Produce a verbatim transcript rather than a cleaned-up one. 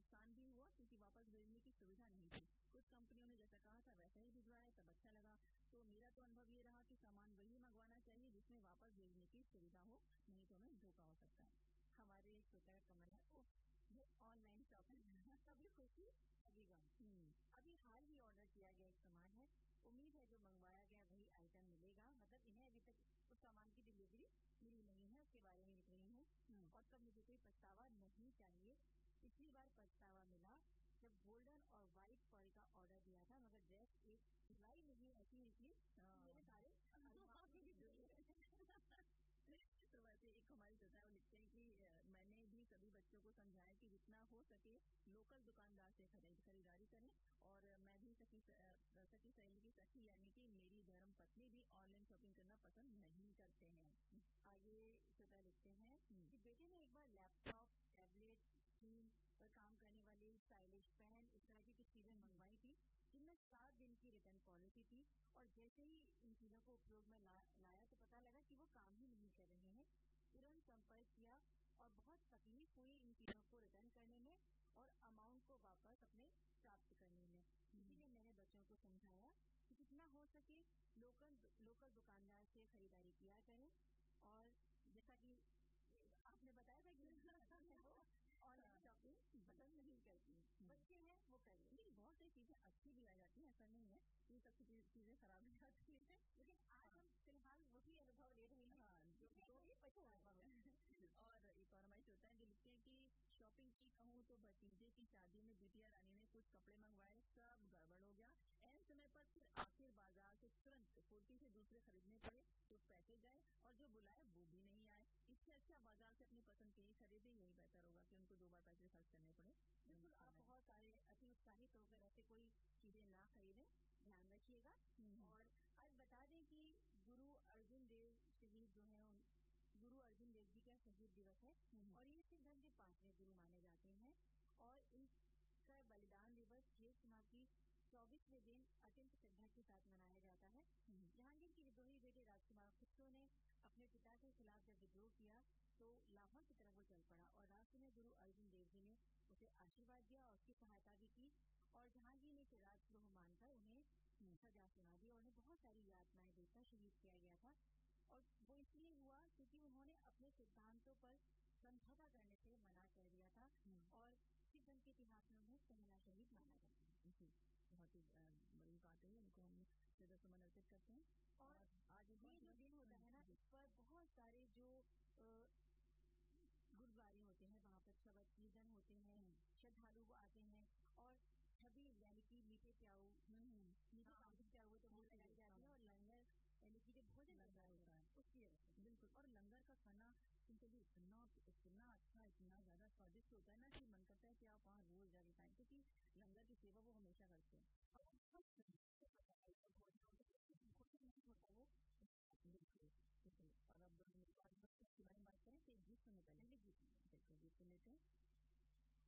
नुकसान भी हुआ क्योंकि वापस भेजने की सुविधा नहीं थी। कुछ कंपनियों ने जैसा कहा था वैसा ही भिजवाया तब अच्छा लगा। तो मेरा तो अनुभव ये रहा कि सामान वही मंगवाना चाहिए जिसमें वापस भेजने की सुविधा हो, नहीं तो हमें धोखा हो सकता है। हमारे श्रोता का कमेंट है वो ये ऑनलाइन शॉपिंग कभी खुशी कभी गम। अभी हाल ही ऑर्डर किया गया एक सामान है, उम्मीद है जो मंगवाया गया वही आइटम मिलेगा। मतलब इन्हें अभी तक उस सामान की डिलीवरी मिली नहीं है, उसके बारे में लिख रही हूँ। और तब मुझे कोई पछतावा नहीं चाहिए। पिछली बार पछतावा मिला जब गोल्डन और व्हाइट फॉल का ऑर्डर दिया था, मगर ड्रेस एक सिलाई नहीं ऐसी निकली मेरे सारे तो वैसे एक हमारी श्रोता है वो लिखते हैं कि मैंने भी सभी बच्चों को समझाया कि जितना हो सके लोकल दुकानदार से खरीद खरीदारी करें। और मैं भी सखी सखी सहेली की सखी यानी कि मेरी धर्म पत्नी भी ऑनलाइन शॉपिंग करना पसंद नहीं करते हैं। आगे श्रोता लिखते हैं कि बेटे ने एक बार लैपटॉप, टैबलेट, स्क्रीन पर काम करने वाली स्टाइलिश पेन, इस तरह की कुछ चीजें मंगवाई थी जिनमें सात दिन की रिटर्न पॉलिसी थी। और जैसे ही इन चीजों को उपयोग में ला, लाया तो पता लगा कि वो काम ही नहीं कर रहे हैं। तुरंत संपर्क किया और बहुत तकलीफ हुई इन चीजों को रिटर्न करने में और अमाउंट को वापस अपने प्राप्त करने में। इसीलिए मैंने बच्चों को समझाया कि जितना हो सके लोकल लोकल दुकानदार से खरीदारी किया करें। और जैसा कि आपने बताया था कि वो ऑनलाइन शॉपिंग पसंद नहीं करती, बच्चे हैं वो करिए। लेकिन बहुत सारी चीजें अच्छी भी आ जाती हैं, ऐसा नहीं है ये सब चीजें खराब भी आती है। लेकिन आज हम फिलहाल वही अनुभव ले रहे हैं जो कि पछतावा है। और एक और हमारी श्रोता है जो लिखते हैं कि शॉपिंग की कहूँ तो भतीजे की शादी में बिटिया रानी ने कुछ कपड़े मंगवाए, सब गड़बड़ हो गया। ऐन समय पर फिर आखिर बाजार से तुरंत फुर्ती से दूसरे खरीदने पड़े तो पैसे गए और जो बुलाए वो भी नहीं आए। इससे अच्छा बाजार से अपनी पसंद के ही खरीदे, यही बेहतर होगा कि उनको दो बार पैसे खर्च करने पड़े। बिल्कुल, आप बहुत सारे अति उत्साहित होकर ऐसे कोई चीजें ना खरीदें, ध्यान रखिएगा। और आज बता दें कि गुरु अर्जुन देव शहीद जो है, गुरु अर्जुन देव जी का शहीद दिवस है और ये सिख धर्म के पांचवें गुरु माने जाते हैं। और इनका बलिदान दिवस ज्येष्ठ माह की चौबीसवें दिन अत्यंत श्रद्धा के साथ मनाया जाता है। जहांगीर के विद्रोही बेटे राजकुमार खुसरो ने अपने पिता के खिलाफ जब विद्रोह किया तो लाहौर की तरफ वो चल पड़ा और रास्ते में गुरु अर्जुन देव जी ने उसे आशीर्वाद दिया और उसकी सहायता भी की। और जहांगीर ने इसे राजद्रोह मानकर उन्हें सजा सुना दी और उन्हें बहुत सारी यातनाएं देकर शहीद किया गया था। और वो इसलिए हुआ क्योंकि उन्होंने अपने सिद्धांतों पर समझौता करने से मना कर दिया था। और सिख धर्म के इतिहास में उन्हें पहला शहीद माना जाता है। बहुत ही बड़ी बात है, उनको हम श्रद्धा सुमन अर्पित करते हैं। और आज ये जो दिन होता है ना, इस पर बहुत सारे जो गुरुद्वारे होते हैं वहाँ पर शबद कीर्तन होते हैं, श्रद्धालु आते हैं और छबील यानी कि मीठे प्याऊ मीठे पानी प्याऊ तो वो लगाई जाती है और लंगर यानी कि जो भोजन लगा होता है उसकी व्यवस्था। बिल्कुल, और लंगर का खाना उनके लिए इतना इतना अच्छा इतना ज्यादा स्वादिष्ट होता है ना